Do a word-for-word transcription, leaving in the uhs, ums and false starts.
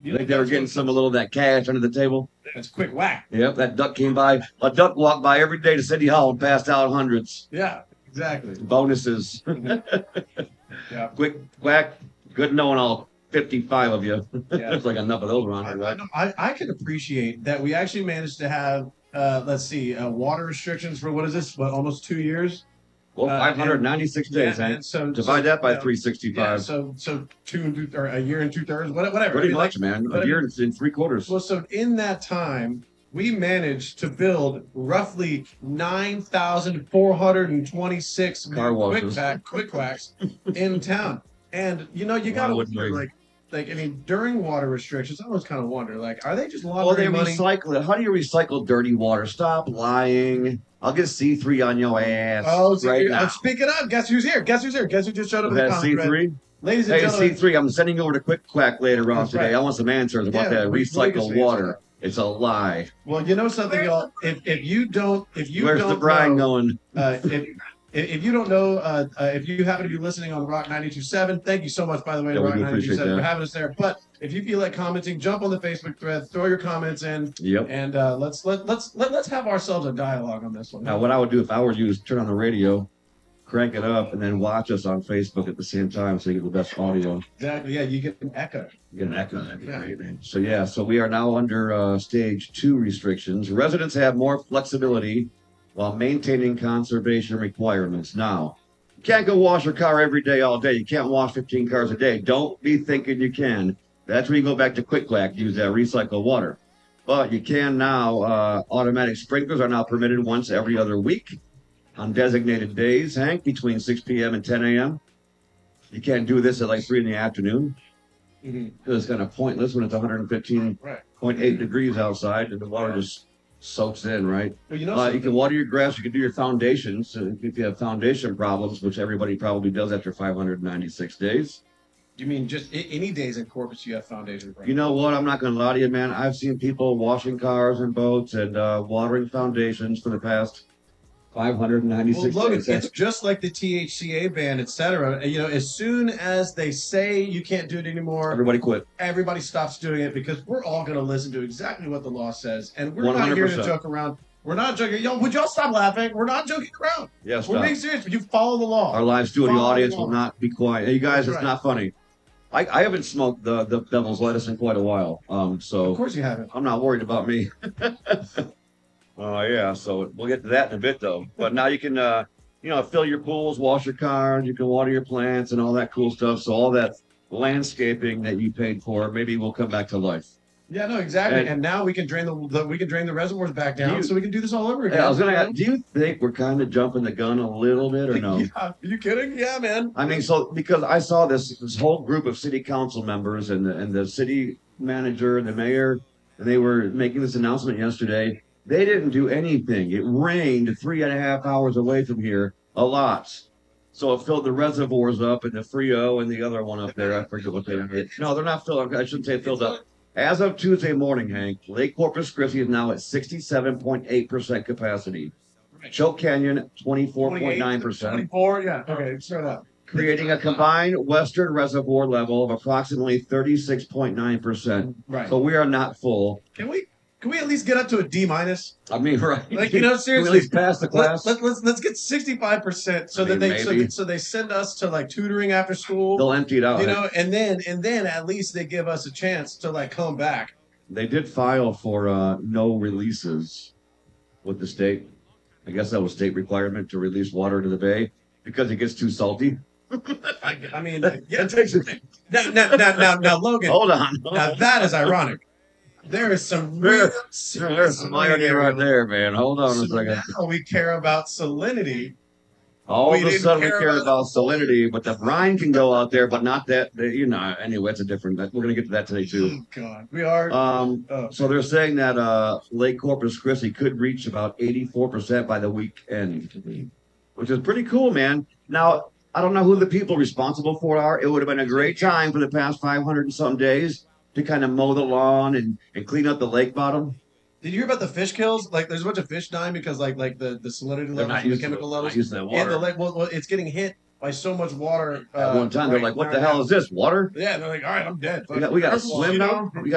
You think they were getting some a little of that cash under the table? It's a quick whack. Yep, that duck came by. A duck walked by every day to City Hall and passed out hundreds. Yeah, exactly. Bonuses. Yeah. Quick whack. Good knowing all fifty-five of you. Yeah. There's like enough of those around I, here, right? I, I can appreciate that we actually managed to have, uh, let's see, uh, water restrictions for what is this? What, almost two years? Well, Uh, five hundred ninety-six Yeah, days, Hank. man. So Divide so, that by you know, three Yeah, sixty-five. so so two and two or a year and two thirds, whatever. Pretty I mean, much, like, man. but A I year and in three quarters. Well, so in that time, we managed to build roughly nine thousand four hundred twenty-six Car quick washes. pack, quick quacks in town. And, you know, you Why got to wouldn't wonder, we? like, like, I mean, during water restrictions, I always kind of wonder, like, are they just Oh, they laundering money? recycle it. How do you recycle dirty water? Stop lying. I'll get C three on your ass Oh, so right you're- now. uh, speaking of, guess who's here? Guess who's here? Guess who just showed up in the That comment C thread? three? Ladies and Hey, gentlemen, C three, I'm sending you over to Quick Quack later on That's today. right. I want some answers about Yeah, that we- we recycled can say water. that. It's a lie. well, you know something, y'all. If if you don't, if you Where's don't the brine know, going? uh, if, if if you don't know, uh, uh, if you happen to be listening on Rock ninety-two point seven, thank you so much, by the way, Yeah, to we Rock do ninety-two point appreciate seven for that. having us there. But if you feel like commenting, jump on the Facebook thread, throw your comments in, Yep. and uh, let's let let's let, let's have ourselves a dialogue on this one. Now, what I would do if I were you is turn on the radio, crank it up, and then watch us on Facebook at the same time so you get the best audio. Exactly. Yeah, you get an echo. You get an echo. That'd be Yeah. great, man. So, yeah, so we are now under uh, stage two restrictions. Residents have more flexibility while maintaining conservation requirements. Now, you can't go wash your car every day, all day. You can't wash fifteen cars a day. Don't be thinking you can. That's where you go back to Quick Quack, use that recycled water. But you can now, uh, automatic sprinklers are now permitted once every other week on designated days, Hank, between six p.m. and ten a.m. You can't do this at like three in the afternoon Mhm. because it's kind of pointless when it's one hundred fifteen point eight Right. degrees outside and the water just soaks in, right? Well, you know, Uh, you something? can water your grass. You can do your foundations. So if you have foundation problems, which everybody probably does after five hundred ninety-six days. you mean just a- any days in Corpus you have foundation? You know what? I'm not going to lie to you, man. I've seen people washing cars and boats and uh, watering foundations for the past five hundred Well, ninety-six Logan, days. it's just like the T H C A ban, et cetera. You know, as soon as they say you can't do it anymore, Everybody quit. everybody stops doing it because we're all going to listen to exactly what the law says, and we're not here one hundred to percent. joke around. We're not joking. Yo, would y'all stop laughing? We're not joking around. Yes, We're being serious. You follow the law. Our live studio Follow audience the will law. not be quiet. Hey, you guys, That's it's right. not funny. I, I haven't smoked the, the devil's lettuce in quite a while, um, Of so course you haven't. I'm not worried about me. Oh yeah, so we'll get to that in a bit though. But now you can, uh, you know, fill your pools, wash your car, you can water your plants and all that cool stuff. So all that landscaping that you paid for, maybe will come back to life. Yeah, no, exactly. And- And, now we can drain the, the we can drain the reservoirs back Do down, you- so we can do this all over again. Yeah, I was gonna you ask, know? do you think we're kind of jumping the gun a little bit or no? Yeah, are you kidding? Yeah, man. I mean, so because I saw this this whole group of city council members and the, and the city manager and the mayor, and they were making this announcement yesterday. They didn't do anything. It rained three and a half hours away from here, a lot. So it filled the reservoirs up and the Frio and the other one up there. I forget what they are. No, they're not filled. I shouldn't say filled up. As of Tuesday morning, Hank, Lake Corpus Christi is now at sixty-seven point eight percent capacity. Choke Canyon, twenty-four point nine percent. twenty-four, yeah. Okay, start out. Creating a combined western reservoir level of approximately thirty-six point nine percent. Right. So we are not full. Can we can we at least get up to a D minus? I mean, right? Like, you know, Can we seriously, at least pass the Let, class. let, let's let's get sixty-five percent so I that mean, they so, maybe. that, so they send us to like tutoring after school. They'll empty it out. You know, and then and then at least they give us a chance to like come back. They did file for uh, no releases with the state. I guess that was state requirement to release water to the bay because it gets too salty. I, I mean, yeah. It takes it. Now, now, now, now, now, Logan. Hold on. Now that is ironic. There is some There- real There's some irony right there, man. Hold on a So second. now we care about salinity. All we of a didn't sudden, we care care about- about salinity, but the brine can go out there, but not that. the- You know, anyway, it's a different. That, we're gonna get to that today too. Oh God, we are. Um, oh, so they're saying that uh, Lake Corpus Christi could reach about eighty-four percent by the weekend, which is pretty cool, man. Now, I don't know who the people responsible for are. It would have been a great time for the past five hundred and some days to kind of mow the lawn and, and clean up the lake bottom. did you hear about the fish kills? Like, there's a bunch of fish dying because like like the the salinity They're levels, not and the used to chemical it. levels, Not used to that and water. the lake. Well, well, it's getting hit by so much water. At uh, one time, they're right like, "What now the and hell now." is this? Water? Yeah, they're like, all right, I'm dead. We got we got to First of all, swim you know, now. We got